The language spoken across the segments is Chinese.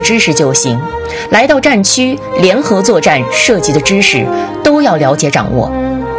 知识就行。来到战区，联合作战涉及的知识都要了解掌握。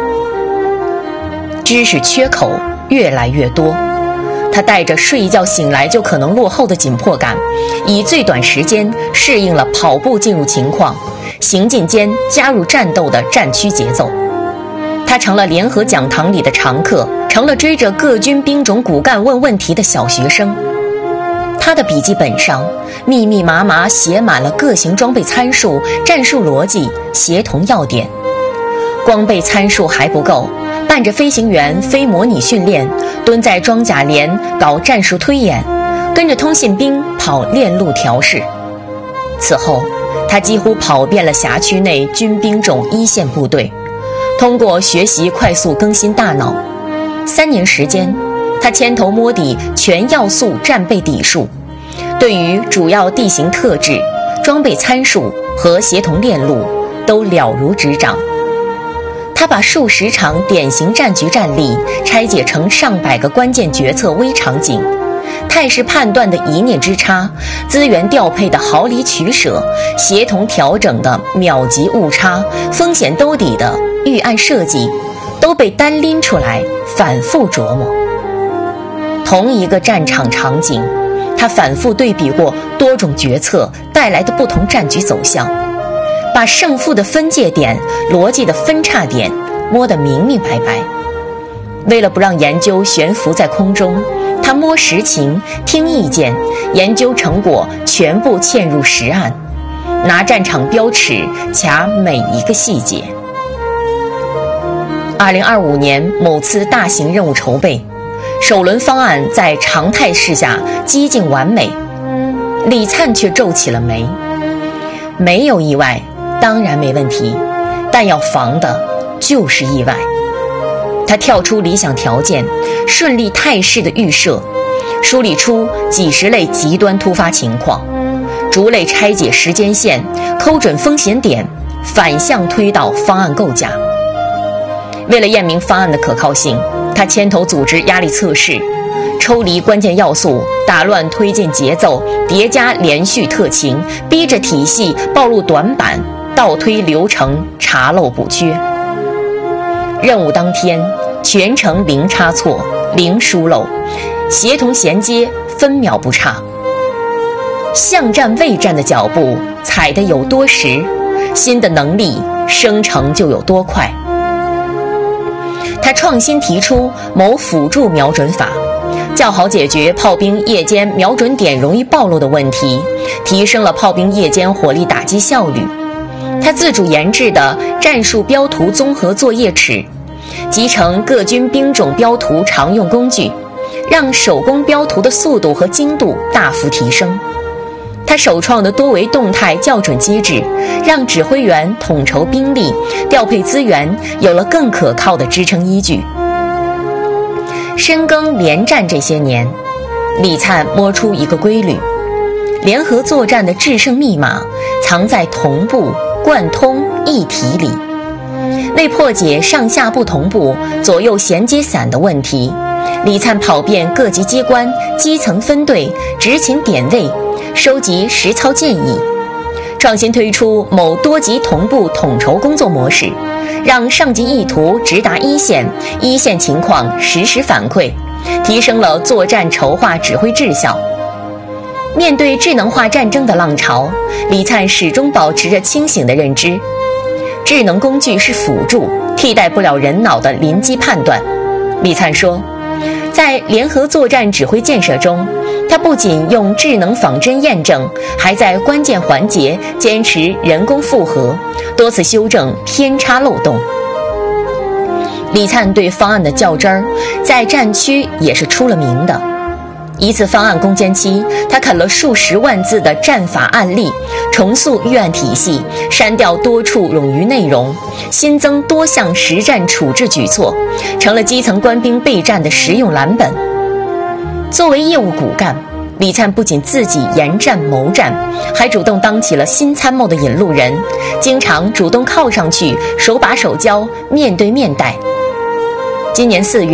知识缺口越来越多，他带着睡一觉醒来就可能落后的紧迫感，以最短时间适应了跑步进入情况，行进间加入战斗的战区节奏。他成了联合讲堂里的常客，成了追着各军兵种骨干问问题的小学生。他的笔记本上密密麻麻写满了各型装备参数、战术逻辑、协同要点。光背参数还不够，伴着飞行员飞模拟训练，蹲在装甲连搞战术推演，跟着通信兵跑链路调试。此后，他几乎跑遍了辖区内军兵种一线部队，通过学习快速更新大脑。3年时间，他牵头摸底全要素战备底数，对于主要地形特质、装备参数和协同链路都了如指掌。他把数十场典型战局战例拆解成上百个关键决策微场景，态势判断的一念之差，资源调配的毫厘取舍，协同调整的秒级误差，风险兜底的预案设计，都被单拎出来反复琢磨。同一个战场场景，他反复对比过多种决策带来的不同战局走向，把胜负的分界点、逻辑的分叉点摸得明明白白。为了不让研究悬浮在空中，他摸实情、听意见，研究成果全部嵌入实案，拿战场标尺卡每一个细节。2025年某次大型任务筹备，首轮方案在常态试下几近完美，李灿却皱起了眉。没有意外当然没问题，但要防的就是意外。他跳出理想条件，顺利态势的预设，梳理出几十类极端突发情况，逐类拆解时间线，抠准风险点，反向推导方案构架。为了验明方案的可靠性，他牵头组织压力测试，抽离关键要素，打乱推进节奏，叠加连续特情，逼着体系暴露短板，倒推流程，查漏补缺。任务当天，全程零差错、零疏漏，协同衔接分秒不差。巷战未战的脚步踩得有多实，新的能力生成就有多快。他创新提出某辅助瞄准法，较好解决炮兵夜间瞄准点容易暴露的问题，提升了炮兵夜间火力打击效率。他自主研制的战术标图综合作业尺，集成各军兵种标图常用工具，让手工标图的速度和精度大幅提升。他首创的多维动态校准机制，让指挥员统筹兵力、调配资源有了更可靠的支撑依据。深耕连战这些年，李灿摸出一个规律：联合作战的制胜密码藏在同步、贯通、一体里。为破解上下不同步、左右衔接散的问题，李灿跑遍各级机关、基层分队，执勤点位，收集实操建议，创新推出某多级同步统筹工作模式，让上级意图直达一线，一线情况实时反馈，提升了作战筹划指挥质效。面对智能化战争的浪潮，李灿始终保持着清醒的认知，智能工具是辅助，替代不了人脑的临机判断。李灿说，在联合作战指挥建设中，他不仅用智能仿真验证，还在关键环节坚持人工复核，多次修正偏差漏洞。李灿对方案的较真儿，在战区也是出了名的。一次方案攻坚期，他啃了数十万字的战法案例，重塑预案体系，删掉多处冗余内容，新增多项实战处置举措，成了基层官兵备战的实用蓝本。作为业务骨干，李灿不仅自己严战谋战，还主动当起了新参谋的引路人，经常主动靠上去，手把手教，面对面带。今年4月，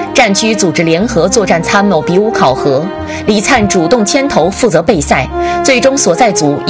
战区组织联合作战参谋比武考核，李灿主动牵头负责备赛，最终所在组